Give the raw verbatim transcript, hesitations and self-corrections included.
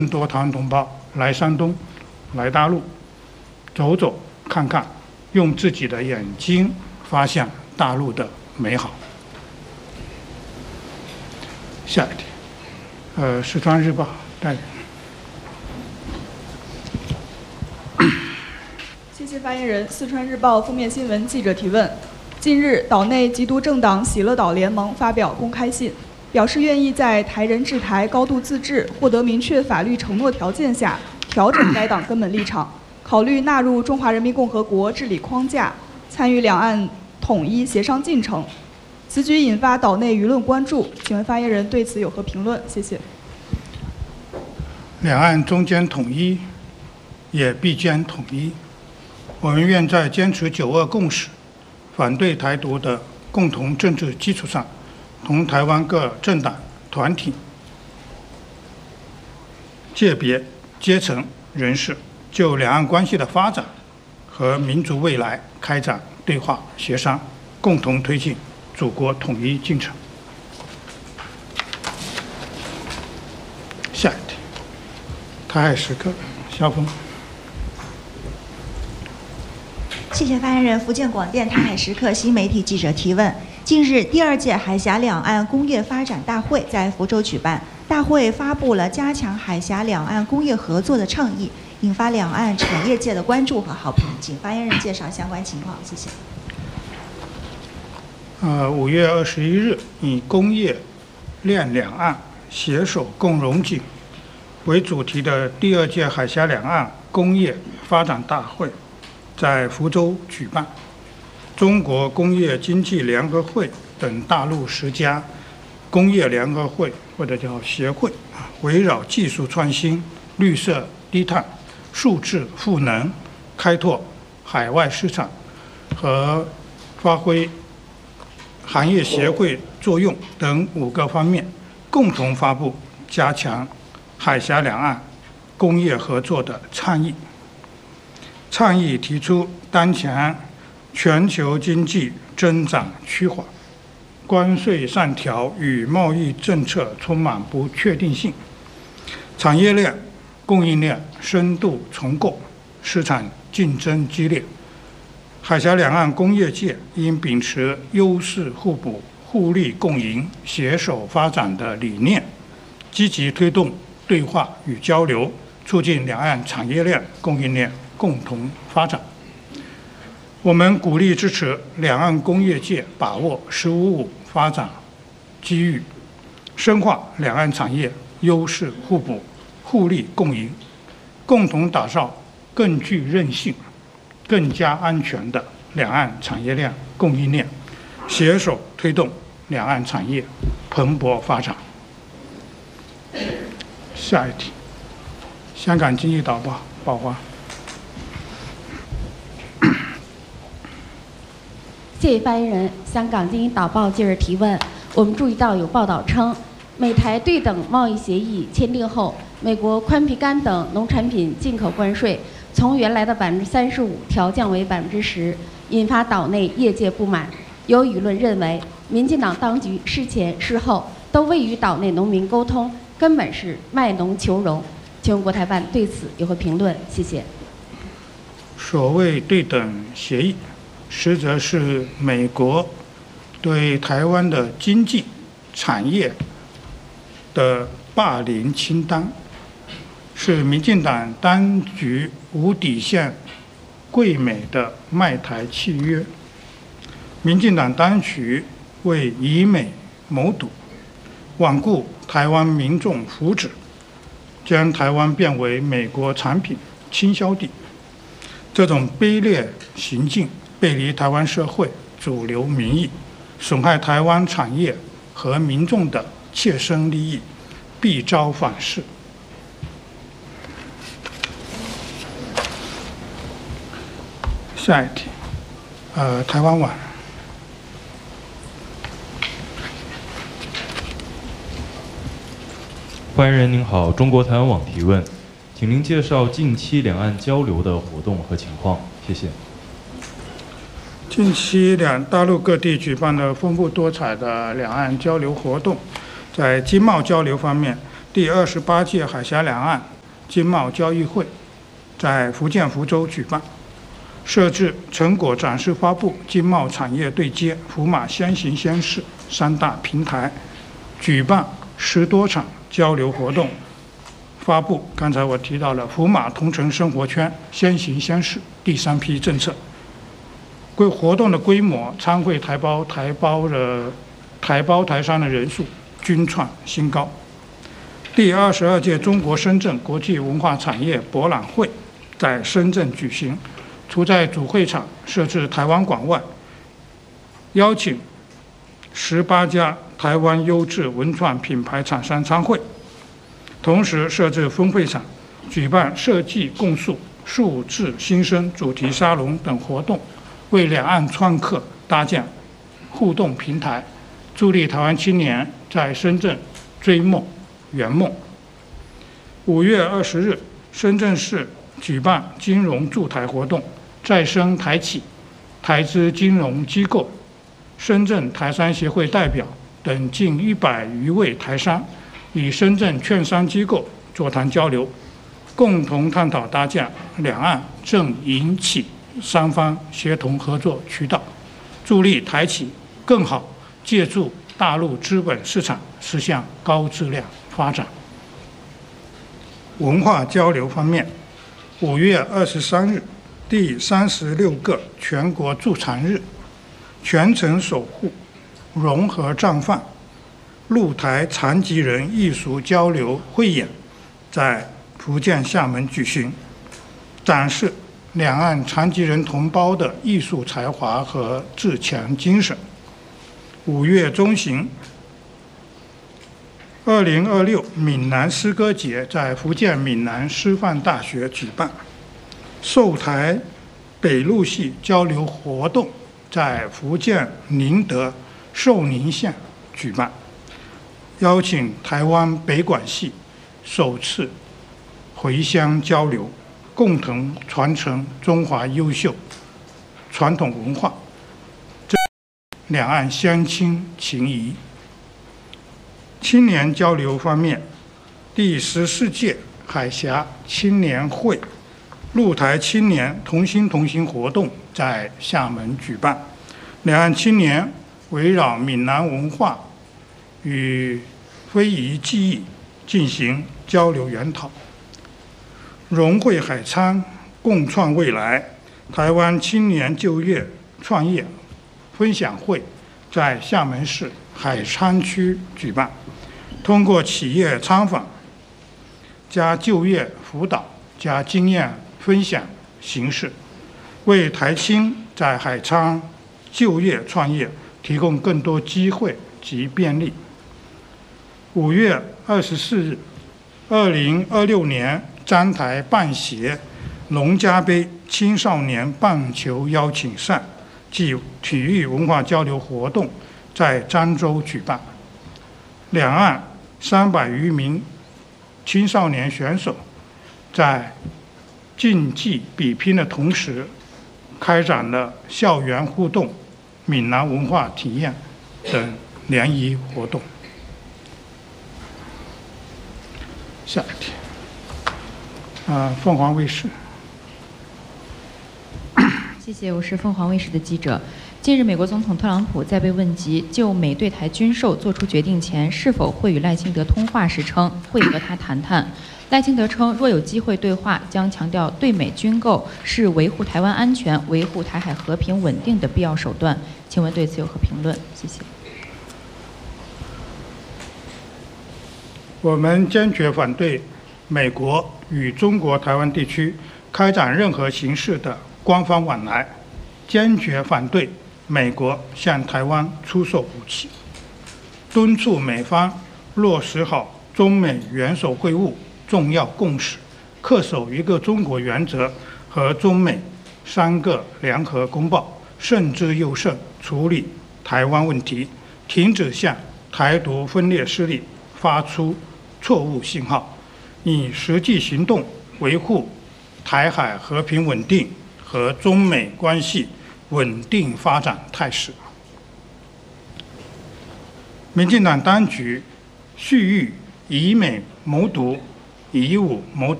更多台湾同胞来山东、来大陆走走看看，用自己的眼睛发现大陆的美好。下一题，呃，四川日报代理。 谢谢发言人。四川日报封面新闻记者提问：近日，岛内缉毒政党喜乐岛联盟发表公开信，表示愿意在台人治台、高度自治获得明确法律承诺条件下，调整该党根本立场，考虑纳入中华人民共和国治理框架，参与两岸统一协商进程。此举引发岛内舆论关注，请问发言人对此有何评论？谢谢。 两岸中间统一，也必将统一。我们愿在坚持九二共识、反对台独的共同政治基础上，同台湾各政党、团体、界别、阶层人士就两岸关系的发展和民族未来开展对话协商，共同推进祖国统一进程。下一题，台海时刻，肖峰。 谢谢发言人。福建广电台海时刻新媒体记者提问：近日，第二届海峡两岸工业发展大会在福州举办，大会发布了加强海峡两岸工业合作的倡议，引发两岸产业界的关注和好评。请发言人介绍相关情况，谢谢。 呃，五月二十一日，以工业链两岸携手共荣景为主题的第二届海峡两岸工业发展大会在福州举办。中国工业经济联合会等大陆十家工业联合会或者叫协会啊，围绕技术创新、绿色低碳、数字赋能、开拓海外市场和发挥行业协会作用等五个方面，共同发布加强海峡两岸工业合作的倡议。倡议提出，当前全球经济增长趋缓，关税上调与贸易政策充满不确定性，产业链、供应链深度重构，市场竞争激烈。海峡两岸工业界应秉持优势互补、互利共赢、携手发展的理念，积极推动对话与交流，促进两岸产业链、供应链共同发展。我们鼓励支持两岸工业界把握“十五五”发展机遇，深化两岸产业优势互补、互利共赢，共同打造更具韧性、更加安全的两岸产业链、供应链，携手推动两岸产业蓬勃发展。下一题，香港经济导报宝华。 谢谢发言人。香港经济导报近日提问，我们注意到有报道称，美台对等贸易协议签订后，美国宽皮干等农产品进口关税从原来的百分之三十五调降为百分之十，引发岛内业界不满。有舆论认为，民进党当局事前事后都未与岛内农民沟通，根本是卖农求荣。请问国台办对此有何评论？谢谢。 所谓对等协议，实则是美国对台湾的经济产业的霸凌清单，是民进党当局无底线跪美的卖台契约。民进党当局为以美谋独，罔顾台湾民众福祉，将台湾变为美国产品倾销地。这种卑劣行径背离台湾社会主流民意，损害台湾产业和民众的切身利益，必遭反噬。下一题，呃，台湾网。 发言人您好，中国台湾网提问，请您介绍近期两岸交流的活动和情况，谢谢。 近期两大陆各地举办了丰富多彩的两岸交流活动，在经贸交流方面， 第二十八届海峡两岸经贸交易会在福建福州举办，设置成果展示发布、经贸产业对接、福马先行先试三大平台，举办十多场交流活动，发布刚才我提到了福马同城生活圈先行先试第三批政策。规活动的规模、参会台胞、台胞的台胞台商的人数均创新高。第二十二届中国深圳国际文化产业博览会在深圳举行，除在主会场设置台湾馆外，邀请十八家台湾优质文创品牌厂商参会，同时设置分会场，举办设计共塑、数字新生主题沙龙等活动，为两岸创客搭建互动平台，助力台湾青年在深圳追梦圆梦。五月二十日，深圳市举办金融驻台活动，再生台企、台资金融机构、深圳台商协会代表等近一百余位台商与深圳券商机构座谈交流，共同探讨搭建两岸政营企三方协同合作渠道，助力台企更好借助大陆资本市场实现高质量发展。文化交流方面，五月二十三日，第三十六个全国助残日全程守护融合绽放陆台残疾人艺术交流汇演在福建厦门举行，展示两岸残疾人同胞的艺术才华和自强精神。五月中旬，二零二六闽南诗歌节在福建闽南师范大学举办，寿台北路系交流活动在福建宁德寿宁县举办，邀请台湾北管系首次回乡交流，共同传承中华优秀传统文化，两岸乡亲情谊。青年交流方面，第十四届海峡青年会陆台青年同心同行活动在厦门举办，两岸青年围绕闽南文化与非遗技艺进行交流研讨。融汇海沧，共创未来台湾青年就业创业分享会在厦门市海沧区举办，通过企业参访加就业辅导加经验分享形式，为台青在海沧就业创业提供更多机会及便利。五月二十四日，二零二六年漳台棒协农家杯青少年棒球邀请赛暨体育文化交流活动在漳州举办，两岸三百余名青少年选手在竞技比拼的同时，开展了校园互动、闽南文化体验等联谊活动。下一题，啊，凤凰卫视。 谢谢，我是凤凰卫视的记者。近日，美国总统特朗普在被问及就美对台军售做出决定前是否会与赖清德通话时称会和他谈谈。赖清德称，若有机会对话，将强调对美军购是维护台湾安全、维护台海和平稳定的必要手段。请问对此有何评论？谢谢。 我们坚决反对美国与中国台湾地区开展任何形式的官方往来，坚决反对美国向台湾出售武器，敦促美方落实好中美元首会晤重要共识，恪守一个中国原则和中美三个联合公报，慎之又慎处理台湾问题，停止向台独分裂势力发出错误信号，以实际行动维护台海和平稳定和中美关系稳定发展态势。民进党当局蓄意以美谋独，以武谋